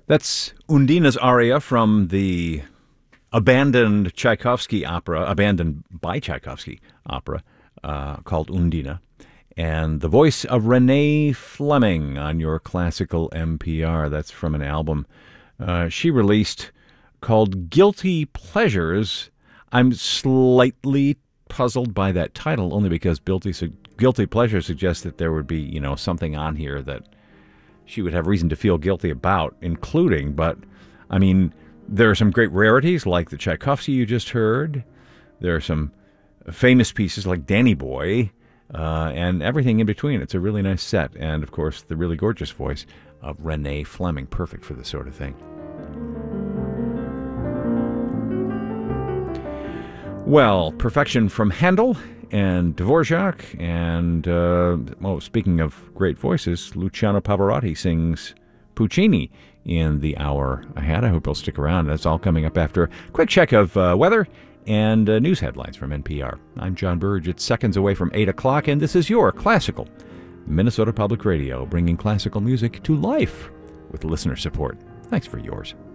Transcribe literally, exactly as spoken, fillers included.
That's Undina's aria from the abandoned Tchaikovsky opera, abandoned by Tchaikovsky opera, uh, called Undina. And the voice of Renee Fleming on your classical N P R. That's from an album uh, she released called Guilty Pleasures. I'm slightly puzzled by that title, only because Guilty, Guilty Pleasure suggests that there would be, you know, something on here that she would have reason to feel guilty about, including, but, I mean, there are some great rarities like the Tchaikovsky you just heard. There are some famous pieces like Danny Boy, uh, and everything in between. It's a really nice set, and, of course, the really gorgeous voice of Renee Fleming, perfect for this sort of thing. Well, Perfection from Handel and Dvorak, and, uh, well, speaking of great voices, Luciano Pavarotti sings Puccini in the hour ahead. I hope you'll stick around. That's all coming up after a quick check of uh, weather and uh, news headlines from N P R. I'm John Burge. It's seconds away from eight o'clock, and this is your classical Minnesota Public Radio, bringing classical music to life with listener support. Thanks for yours.